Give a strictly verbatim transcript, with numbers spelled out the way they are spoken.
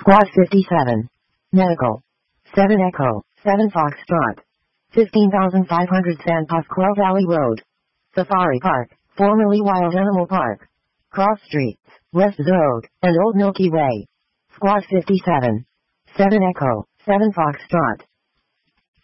Squad fifty-seven. Medical. seven Echo, seven Foxtrot. fifteen thousand five hundred San Pasqual Valley Road. Safari Park, formerly Wild Animal Park. Cross Streets, West Road, and Old Milky Way. Squad fifty-seven. seven Echo, seven Foxtrot.